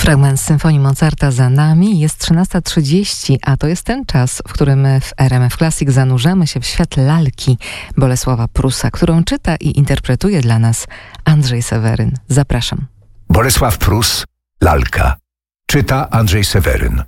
Fragment z symfonii Mozarta za nami. Jest 13:30, a to jest ten czas, w którym my w RMF Classic zanurzamy się w świat lalki Bolesława Prusa, którą czyta i interpretuje dla nas Andrzej Seweryn. Zapraszam. Bolesław Prus, lalka. Czyta Andrzej Seweryn.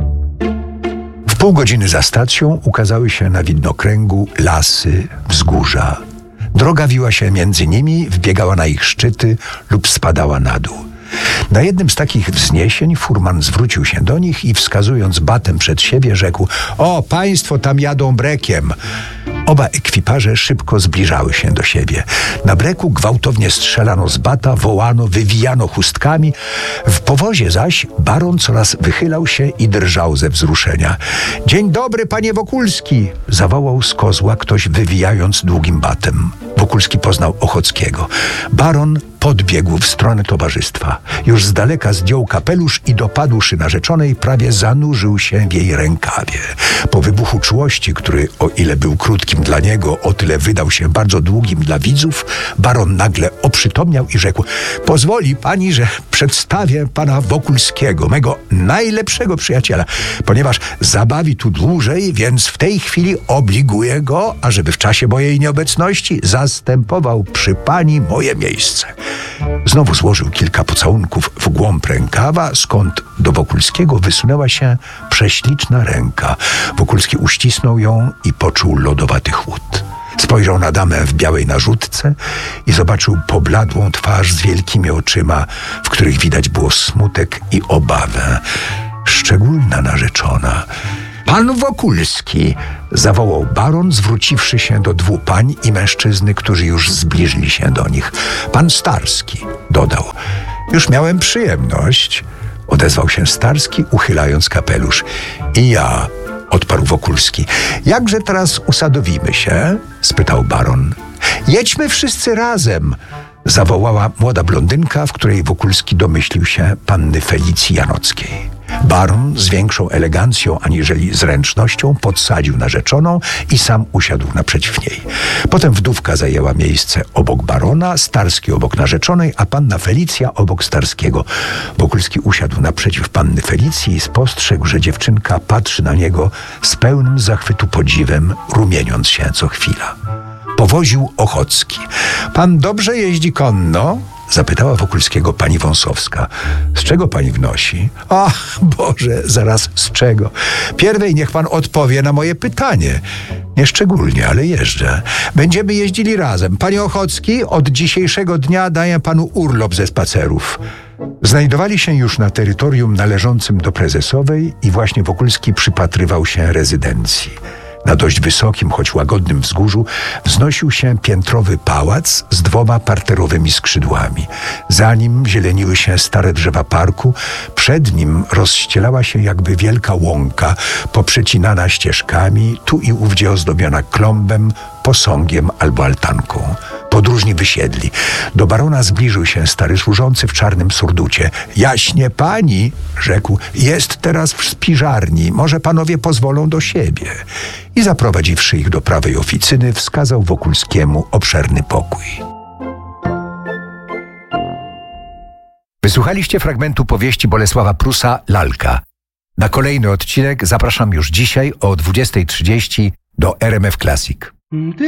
W pół godziny za stacją ukazały się na widnokręgu lasy, wzgórza. Droga wiła się między nimi, wbiegała na ich szczyty lub spadała na dół. Na jednym z takich wzniesień furman zwrócił się do nich i wskazując batem przed siebie rzekł: „O, państwo tam jadą brekiem”. Oba ekwipaże szybko zbliżały się do siebie. Na breku gwałtownie strzelano z bata, wołano, wywijano chustkami. W powozie zaś baron coraz wychylał się i drżał ze wzruszenia. „Dzień dobry, panie Wokulski”, zawołał z kozła ktoś, wywijając długim batem. Wokulski poznał Ochockiego. Baron podbiegł w stronę towarzystwa. Już z daleka zdjął kapelusz i dopadłszy narzeczonej, prawie zanurzył się w jej rękawie. Po wybuchu czułości, który o ile był krótkim dla niego, o tyle wydał się bardzo długim dla widzów, baron nagle oprzytomniał i rzekł: „Pozwoli pani, że przedstawię pana Wokulskiego, mego najlepszego przyjaciela, ponieważ zabawi tu dłużej, więc w tej chwili obliguję go, ażeby w czasie mojej nieobecności zastępował przy pani moje miejsce”. Znowu złożył kilka pocałunków w głąb rękawa, skąd do Wokulskiego wysunęła się prześliczna ręka. Wokulski uścisnął ją i poczuł lodowaty chłód. Spojrzał na damę w białej narzutce i zobaczył pobladłą twarz z wielkimi oczyma, w których widać było smutek i obawę. Szczególna narzeczona. „Pan Wokulski”, zawołał baron, zwróciwszy się do dwóch pań i mężczyzny, którzy już zbliżyli się do nich. „Pan Starski”, dodał. „Już miałem przyjemność”, odezwał się Starski, uchylając kapelusz. „I ja”, odparł Wokulski. „Jakże teraz usadowimy się?” spytał baron. „Jedźmy wszyscy razem”, zawołała młoda blondynka, w której Wokulski domyślił się panny Felicji Janockiej. Baron z większą elegancją aniżeli zręcznością podsadził narzeczoną i sam usiadł naprzeciw niej. Potem wdówka zajęła miejsce obok barona, Starski obok narzeczonej, a panna Felicja obok Starskiego. Wokulski usiadł naprzeciw panny Felicji i spostrzegł, że dziewczynka patrzy na niego z pełnym zachwytu podziwem, rumieniąc się co chwila. Powoził Ochocki. „Pan dobrze jeździ konno?” zapytała Wokulskiego pani Wąsowska. „Z czego pani wnosi?” „Ach, Boże, zaraz z czego? Pierwej niech pan odpowie na moje pytanie.” „Nieszczególnie, ale jeżdżę. Będziemy jeździli razem. Panie Ochocki, od dzisiejszego dnia daję panu urlop ze spacerów.” Znajdowali się już na terytorium należącym do prezesowej i właśnie Wokulski przypatrywał się rezydencji. Na dość wysokim, choć łagodnym wzgórzu wznosił się piętrowy pałac z dwoma parterowymi skrzydłami. Za nim zieleniły się stare drzewa parku, przed nim rozścielała się jakby wielka łąka, poprzecinana ścieżkami, tu i ówdzie ozdobiona klombem, posągiem albo altanką. Podróżni wysiedli. Do barona zbliżył się stary służący w czarnym surducie. „Jaśnie pani”, rzekł, „jest teraz w spiżarni. Może panowie pozwolą do siebie”. I zaprowadziwszy ich do prawej oficyny, wskazał Wokulskiemu obszerny pokój. Wysłuchaliście fragmentu powieści Bolesława Prusa „Lalka”. Na kolejny odcinek zapraszam już dzisiaj o 20:30 do RMF Classic.